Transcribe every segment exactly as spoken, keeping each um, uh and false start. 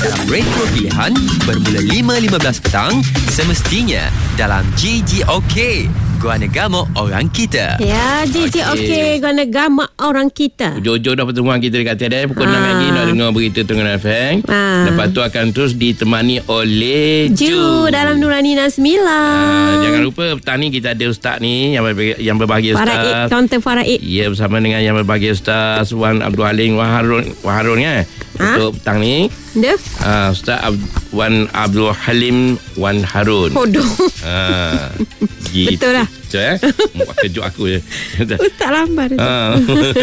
dalam retro pilihan bermula lima lima belas petang semestinya dalam G G OK. Gua Negama Orang Kita. Ya, G G OK, okay. Gua Negama Orang Kita. Hujung-hujung dah pertemuan kita dekat tiada pukul enam pagi nak dengar berita Terengganu F M. Ha. Lepas tu akan terus ditemani oleh Ju, Ju dalam Nurani enam sembilan. Ha, jangan lupa petang ni kita ada ustaz ni yang berbahagia, yang berbahagia Faraid, ustaz. kaunter Faraid. Ya, bersama dengan yang berbahagia ustaz Wan Abdul Halim Waharun Waharun kan. Ha? Untuk petang ni. Dia? Ha, Ustaz Ab- Wan Abdul Halim Wan Harun. Bodoh. Ha. Gitu. Betul lah. Betul eh? Muak kejut aku je. Ustaz lambat. Ha.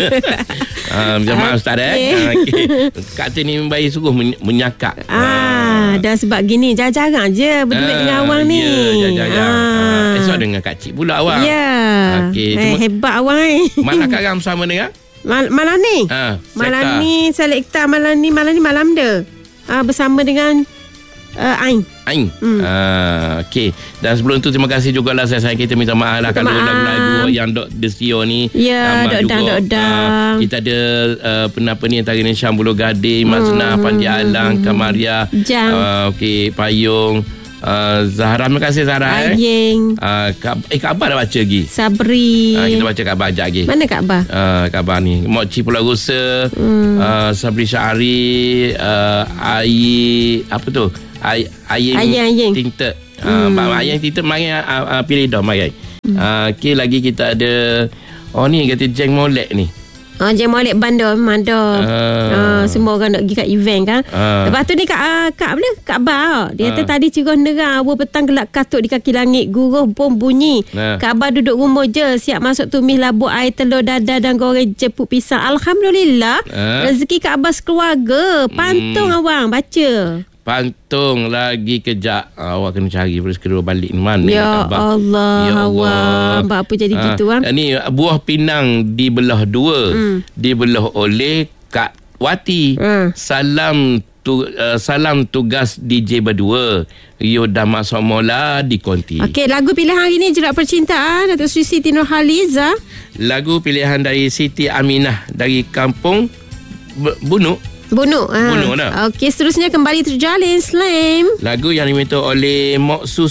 Ha, minta maaf Ustaz eh. Ha, okay. Kak Tin ni bayi sungguh men- menyakak. Ah, ha. Dah sebab gini jarang-jarang je berduit ha, dengan awang ni. Ya, jarang-jarang. Ha. Esok dengan Kak Cik pula awang. Ya. Okay, eh, hebat awang ni. Mana Kak Ram bersama dengan? Mal- malam ni. Ha, malam ni selekta malam ni malam ni malam dia. Ah, bersama dengan uh, Ain. Ain. Hmm. Ah, okey. Dan sebelum tu terima kasih jugalah saya sayang kita minta maaf lah kalau lagu-lagu yang Dok Desio ni. Ya, Dok Dang Dok Dang. Kita ada uh, penapa ni antara ni Syam Bulu Gading, Masnah, hmm. Pandi Alang, Kamaria. Uh, okey, Payung. Uh, Zahra, terima kasih Zahra. Aying. Uh, Kab- eh, Kak Abah dah baca lagi. Sabri. Uh, kita baca Kak Abah sekejap lagi. Mana Kak Abah? Uh, Kak Abah ni. Mok Cik Pulau Rusa. Hmm. Uh, Sabri Syahari. Uh, Ayi. Apa tu? Ay- Aying. Aying. Tinted. Uh, hmm. Aying Tinted. Mari uh, uh, pilih dah. Mari. Hmm. Uh, okay, lagi kita ada. Oh ni kata Jeng Molek ni. Oh, Jeng Molek Bandar memang dah. Uh, uh, semua orang nak pergi kat event kan. Uh. Lepas tu ni Kak uh, Kak apa dia? Kak Abah. Dia kata uh. tadi cirah nerang awal petang gelap katuk di kaki langit. Guruh bom bunyi. Uh. Kak Abah duduk rumah je. Siap masuk tumis labu air telur dadar dan goreng jeput pisang. Alhamdulillah. Uh. Rezeki Kak Abah sekeluarga. Pantung hmm. awang baca. Pantung lagi kejap. Awak kena cari terus kedua balik ni mana. Ya Allah. Ya Allah. Abang apa jadi ha, gitu kan? Ni buah pinang dibelah dua. Hmm. Dibelah oleh Kak Wati. Hmm. Salam tu, uh, salam tugas D J berdua. Rio Damak Somola di Konti. Okey, lagu pilihan hari ni Jerat Percintaan Datuk Sri Siti Nurhaliza. Lagu pilihan dari Siti Aminah dari Kampung Bunuk. Bunuk. Ha. Bunuk dah. Okey, seterusnya kembali terjalin Slam. Lagu yang diminta oleh Mok Su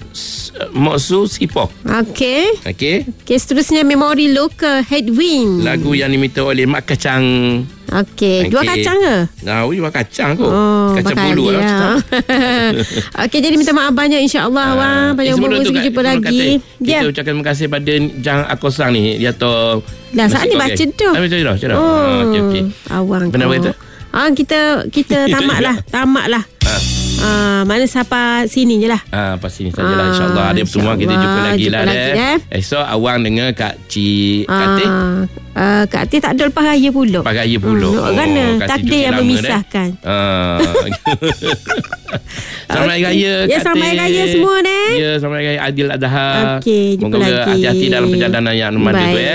Mok Su Sipok. Okey. Okey. Okey, seterusnya Memori Lokal Headwind. Lagu yang diminta oleh Mak Kacang. Okey, okay. Jual kacang ke? Nah, jual kacang kot. Oh, kacang bulu lah. Okey, jadi minta maaf banyak insya-Allah uh, Wang. Banyak umur kita jumpa lagi. Kata, kita yeah. ucapkan terima kasih pada Jang Akosang ni. Dia tu. Dah saat ni baca dah. Baca dah, baca dah. Oh, okey okey. Awang. Benar kata? Ah, kita kita tamat lah, tamat lah. Ha. Ah, mana siapa sini je lah. Ah, pas sini sajalah ah, insya-Allah. Ada pertemuan kita jumpa lagi jumpa lah lagi, eh. Esok awang dengan Kak Cik Kak Teh. Ah, Kak Teh tak ada lepas raya pula. Lepas raya pula. Hmm, oh, kerana takdir yang memisahkan. Ah. Selamat Hari Raya Kak Teh. Ya, selamat Hari Raya semua, Nek. Ya, selamat Hari Raya Adil Adha. Okey, jumpa Moga lagi. hati-hati dalam perjalanan yang nomor tu, eh.